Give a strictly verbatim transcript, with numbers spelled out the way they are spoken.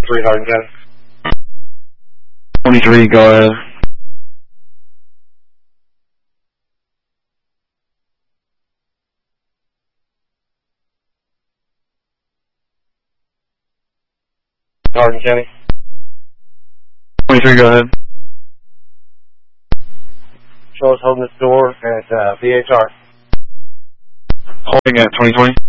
three, Hardin County. twenty-three, go ahead. Hardin County. twenty-three, go ahead. Show us holding this door at uh, V H R. Holding at twenty twenty.